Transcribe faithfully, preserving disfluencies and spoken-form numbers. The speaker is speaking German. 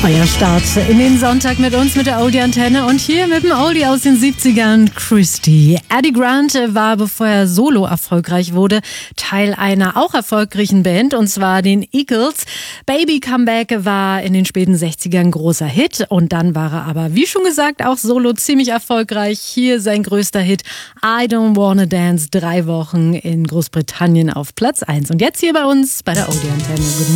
Euer Start in den Sonntag mit uns, mit der Oldie-Antenne und hier mit dem Oldie aus den siebzigern, Christy. Eddie Grant war, bevor er solo erfolgreich wurde, Teil einer auch erfolgreichen Band, und zwar den Eagles. Baby Comeback war in den späten sechzigern ein großer Hit und dann war er aber, wie schon gesagt, auch solo ziemlich erfolgreich. Hier sein größter Hit, I Don't Wanna Dance, drei Wochen in Großbritannien auf Platz eins. Und jetzt hier bei uns bei der Oldie-Antenne.